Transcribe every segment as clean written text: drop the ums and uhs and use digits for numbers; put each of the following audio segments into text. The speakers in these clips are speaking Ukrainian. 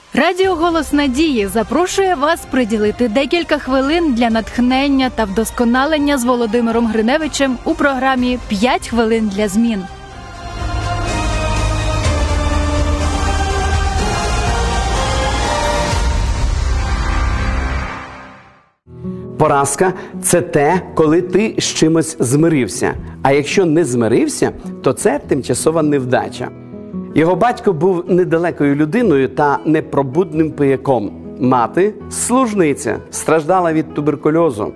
Радіо «Голос надії» запрошує вас приділити декілька хвилин для натхнення та вдосконалення з Володимиром Гриневичем у програмі «5 хвилин для змін». Поразка – це те, коли ти з чимось змирився. А якщо не змирився, то це тимчасова невдача. Його батько був недалекою людиною та непробудним пияком. Мати – служниця, страждала від туберкульозу.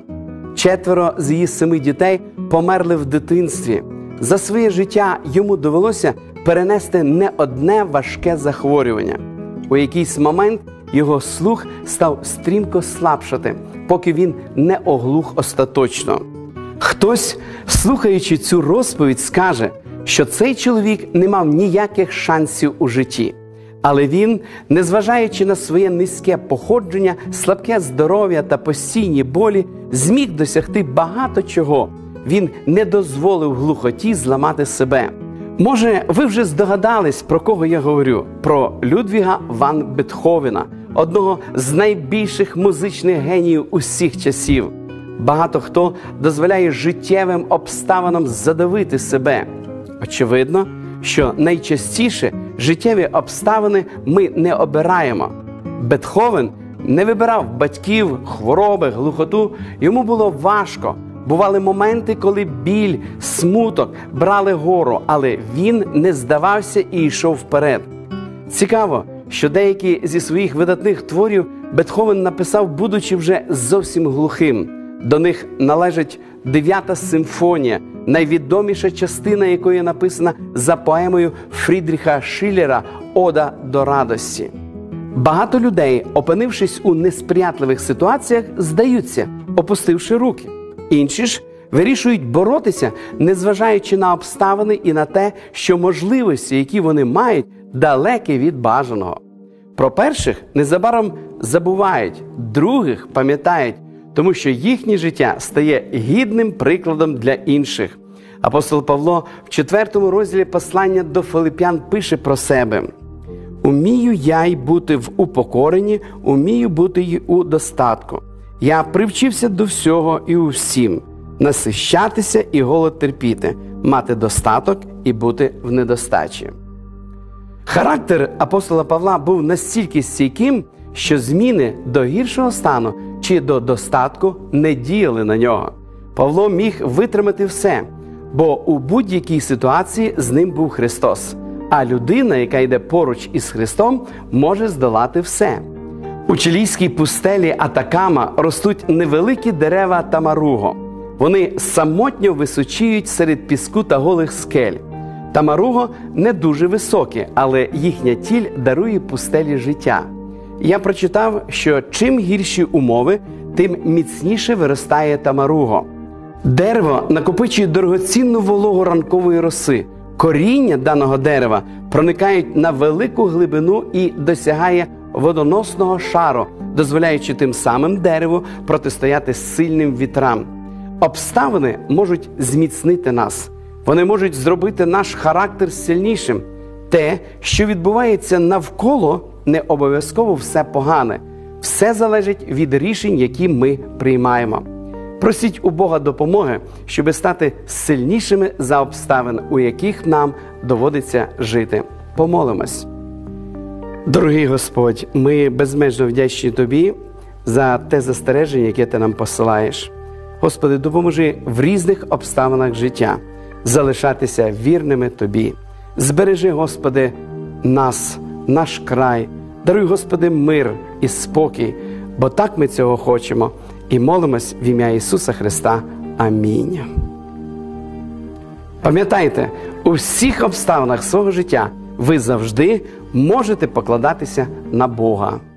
4 з її 7 дітей померли в дитинстві. За своє життя йому довелося перенести не одне важке захворювання. У якийсь момент його слух став стрімко слабшати, поки він не оглух остаточно. Хтось, слухаючи цю розповідь, скаже, що цей чоловік не мав ніяких шансів у житті. Але він, незважаючи на своє низьке походження, слабке здоров'я та постійні болі, зміг досягти багато чого. Він не дозволив глухоті зламати себе. Може, ви вже здогадались, про кого я говорю? Про Людвіга ван Бетховена, одного з найбільших музичних геніїв усіх часів. Багато хто дозволяє життєвим обставинам задавити себе. Очевидно, що найчастіше життєві обставини ми не обираємо. Бетховен не вибирав батьків, хвороби, глухоту. Йому було важко. Бували моменти, коли біль, смуток брали гору, але він не здавався і йшов вперед. Цікаво, що деякі зі своїх видатних творів Бетховен написав, будучи вже зовсім глухим. До них належить 9-та симфонія, найвідоміша частина якої написана за поемою Фрідріха Шиллера «Ода до радості». Багато людей, опинившись у несприятливих ситуаціях, здаються, опустивши руки. Інші ж вирішують боротися, незважаючи на обставини і на те, що можливості, які вони мають, далекі від бажаного. Про перших незабаром забувають, других пам'ятають, тому що їхнє життя стає гідним прикладом для інших. Апостол Павло в 4 розділі послання до Филип'ян пише про себе: «Умію я й бути в упокоренні, умію бути й у достатку. Я привчився до всього і у всім, насищатися і голод терпіти, мати достаток і бути в недостачі». Характер апостола Павла був настільки стійким, що зміни до гіршого стану чи до достатку не діяли на нього. Павло міг витримати все, бо у будь-якій ситуації з ним був Христос. А людина, яка йде поруч із Христом, може здолати все. У чилійській пустелі Атакама ростуть невеликі дерева тамаруго. Вони самотньо височіють серед піску та голих скель. Тамаруго не дуже високі, але їхня тіль дарує пустелі життя. Я прочитав, що чим гірші умови, тим міцніше виростає тамаруго. Дерево накопичує дорогоцінну вологу ранкової роси. Коріння даного дерева проникають на велику глибину і досягає водоносного шару, дозволяючи тим самим дереву протистояти сильним вітрам. Обставини можуть зміцнити нас. Вони можуть зробити наш характер сильнішим. Те, що відбувається навколо, не обов'язково все погане. Все залежить від рішень, які ми приймаємо. Просіть у Бога допомоги, щоб стати сильнішими за обставин, у яких нам доводиться жити. Помолимось. Дорогий Господь, ми безмежно вдячні Тобі за те застереження, яке Ти нам посилаєш. Господи, допоможи в різних обставинах життя залишатися вірними Тобі. Збережи, Господи, нас, наш край. Даруй, Господи, мир і спокій, бо так ми цього хочемо. І молимось в ім'я Ісуса Христа. Амінь. Пам'ятайте, у всіх обставинах свого життя ви завжди можете покладатися на Бога.